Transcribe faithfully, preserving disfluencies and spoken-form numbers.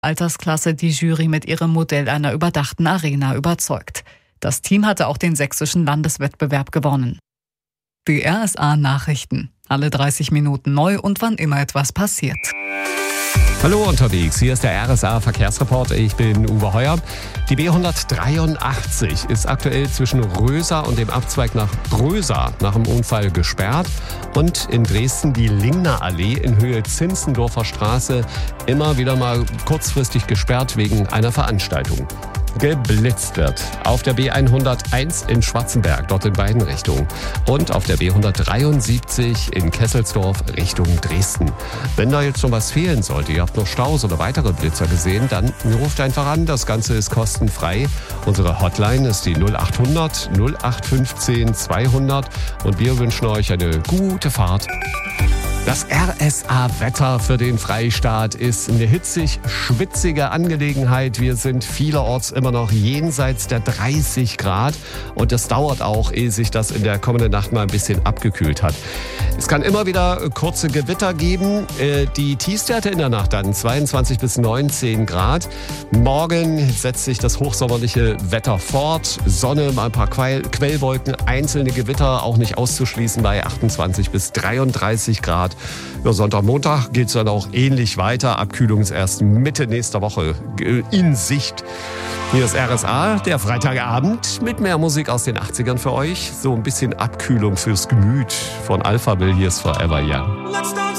Altersklasse die Jury mit ihrem Modell einer überdachten Arena überzeugt. Das Team hatte auch den sächsischen Landeswettbewerb gewonnen. Die R S A-Nachrichten. Alle dreißig Minuten neu und wann immer etwas passiert. Hallo unterwegs, hier ist der R S A-Verkehrsreport. Ich bin Uwe Heuer. Die B hundertdreiundachtzig ist aktuell zwischen Rösa und dem Abzweig nach Brösa nach dem Unfall gesperrt. Und in Dresden die Lingner Allee in Höhe Zinzendorfer Straße immer wieder mal kurzfristig gesperrt wegen einer Veranstaltung. Geblitzt wird auf der B hunderteins in Schwarzenberg, dort in beiden Richtungen. Und auf der B hundertdreiundsiebzig in Kesselsdorf Richtung Dresden. Wenn da jetzt noch was fehlen sollte, ihr habt noch Staus oder weitere Blitzer gesehen, dann ruft einfach an. Das Ganze ist kostenfrei. Unsere Hotline ist die null achthundert null acht fünfzehn zweihundert und wir wünschen euch eine gute Fahrt. Das R S A-Wetter für den Freistaat ist eine hitzig-schwitzige Angelegenheit. Wir sind vielerorts immer noch jenseits der dreißig Grad und es dauert auch, ehe sich das in der kommenden Nacht mal ein bisschen abgekühlt hat. Es kann immer wieder kurze Gewitter geben. Die Tiefstwerte in der Nacht dann zweiundzwanzig bis neunzehn Grad. Morgen setzt sich das hochsommerliche Wetter fort. Sonne, mal ein paar Quellwolken, einzelne Gewitter auch nicht auszuschließen bei achtundzwanzig bis dreiunddreißig Grad. Ja, Sonntag, Montag geht es dann auch ähnlich weiter. Abkühlung ist erst Mitte nächster Woche in Sicht. Hier ist R S A, der Freitagabend mit mehr Musik aus den achtzigern für euch. So ein bisschen Abkühlung fürs Gemüt von Alphaville. Hier ist Forever Young.